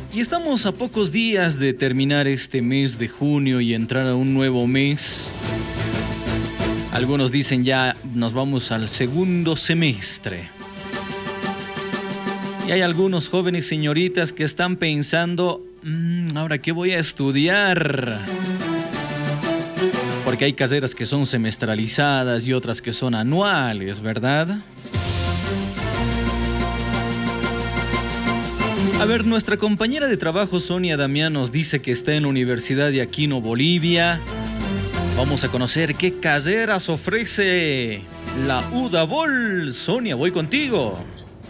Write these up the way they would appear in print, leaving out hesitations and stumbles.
Y estamos a pocos días de terminar este mes de junio y entrar a un nuevo mes. Algunos dicen ya nos vamos al segundo semestre. Y hay algunos jóvenes señoritas que están pensando, ¿ahora qué voy a estudiar? Porque hay carreras que son semestralizadas y otras que son anuales, ¿verdad? A ver, nuestra compañera de trabajo Sonia Damián nos dice que está en la Universidad de Aquino, Bolivia. Vamos a conocer qué carreras ofrece la UDABOL. Sonia, voy contigo.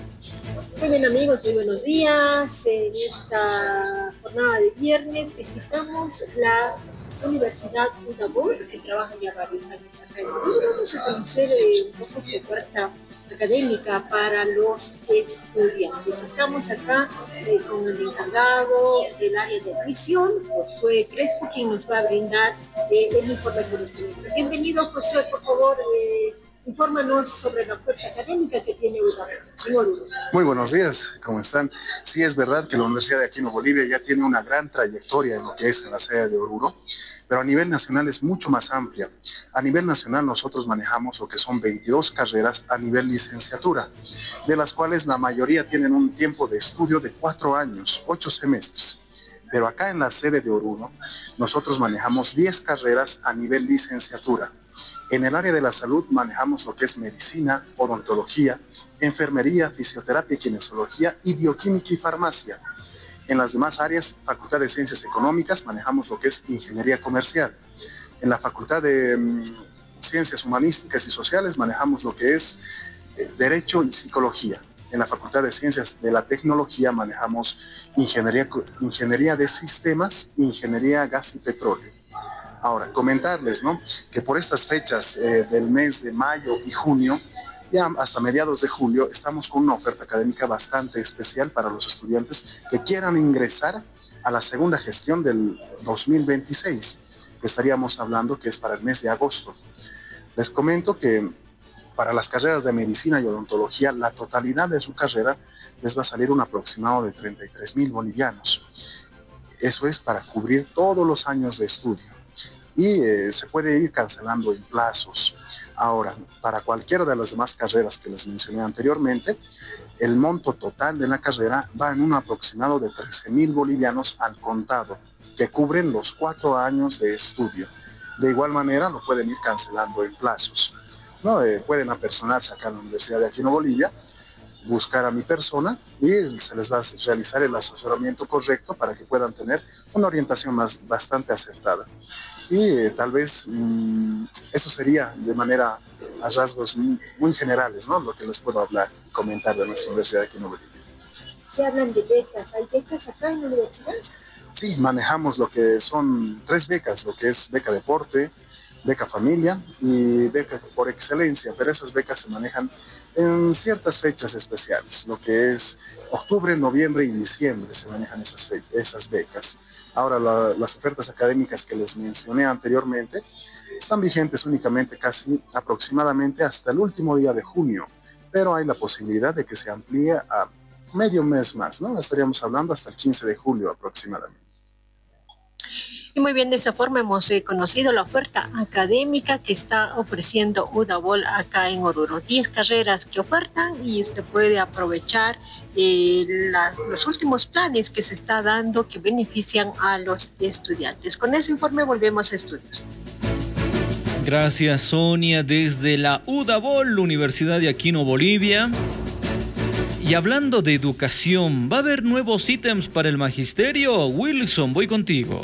Muy bien, amigos, muy buenos días. En esta jornada de viernes visitamos la Universidad UDABOL, que trabaja ya varios años acá en Bolivia. Vamos a conocer un poco su oferta académica para los estudiantes. Estamos acá con el encargado del área de admisión, Josué Crespo, quien nos va a brindar el informe correspondiente. Bienvenido, Josué, por favor. Infórmanos sobre la oferta académica que tiene UDABOL. Muy buenos días, ¿cómo están? Sí, es verdad que la Universidad de Aquino, Bolivia ya tiene una gran trayectoria en lo que es en la sede de Oruro, pero a nivel nacional es mucho más amplia. A nivel nacional nosotros manejamos lo que son 22 carreras a nivel licenciatura, de las cuales la mayoría tienen un tiempo de estudio de 4 años, 8 semestres. Pero acá en la sede de Oruro nosotros manejamos 10 carreras a nivel licenciatura. En el área de la salud manejamos lo que es medicina, odontología, enfermería, fisioterapia, kinesiología y bioquímica y farmacia. En las demás áreas, Facultad de Ciencias Económicas, manejamos lo que es ingeniería comercial. En la Facultad de Ciencias Humanísticas y Sociales manejamos lo que es Derecho y Psicología. En la Facultad de Ciencias de la Tecnología manejamos ingeniería de sistemas, ingeniería gas y petróleo. Ahora, comentarles, ¿no?, que por estas fechas del mes de mayo y junio, ya hasta mediados de julio, estamos con una oferta académica bastante especial para los estudiantes que quieran ingresar a la segunda gestión del 2026, que estaríamos hablando que es para el mes de agosto. Les comento que para las carreras de medicina y odontología, la totalidad de su carrera les va a salir un aproximado de 33,000 bolivianos. Eso es para cubrir todos los años de estudio. Y se puede ir cancelando en plazos. Ahora, para cualquiera de las demás carreras que les mencioné anteriormente, el monto total de la carrera va en un aproximado de 13,000 bolivianos al contado, que cubren los 4 años de estudio. De igual manera, lo pueden ir cancelando en plazos, ¿no? Pueden apersonarse acá en la Universidad de Aquino, Bolivia, buscar a mi persona y se les va a realizar el asesoramiento correcto para que puedan tener una orientación bastante acertada. Y tal vez eso sería de manera a rasgos muy generales, ¿no?, lo que les puedo hablar y comentar de nuestra Universidad de Aquino, Bolivia. Se hablan de becas. ¿Hay becas acá en la universidad? Sí, manejamos lo que son 3 becas, lo que es beca deporte, beca familia y beca por excelencia, pero esas becas se manejan en ciertas fechas especiales, lo que es octubre, noviembre y diciembre se manejan esas becas. Ahora, las ofertas académicas que les mencioné anteriormente están vigentes únicamente casi aproximadamente hasta el último día de junio, pero hay la posibilidad de que se amplíe a medio mes más, ¿no? Estaríamos hablando hasta el 15 de julio aproximadamente. Y muy bien, de esa forma hemos conocido la oferta académica que está ofreciendo UDABOL acá en Oruro. 10 carreras que ofertan y usted puede aprovechar los últimos planes que se está dando que benefician a los estudiantes. Con ese informe volvemos a estudios. Gracias, Sonia, desde la UDABOL, Universidad de Aquino, Bolivia. Y hablando de educación, ¿va a haber nuevos ítems para el magisterio? Wilson, voy contigo.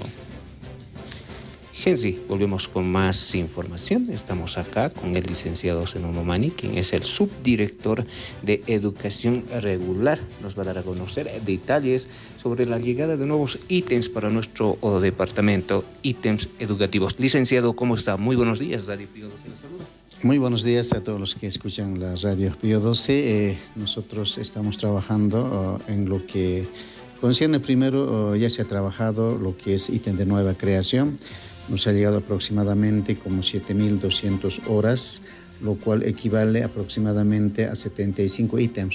Gensi, volvemos con más información. Estamos acá con el licenciado Zenón Omani, quien es el subdirector de Educación Regular. Nos va a dar a conocer detalles sobre la llegada de nuevos ítems para nuestro departamento, ítems educativos. Licenciado, ¿cómo está? Muy buenos días, Radio Pío 12 les saluda. Muy buenos días a todos los que escuchan la Radio Pío 12. Nosotros estamos trabajando en lo que concierne primero, ya se ha trabajado lo que es ítem de nueva creación. Nos ha llegado aproximadamente como 7,200 horas, lo cual equivale aproximadamente a 75 ítems.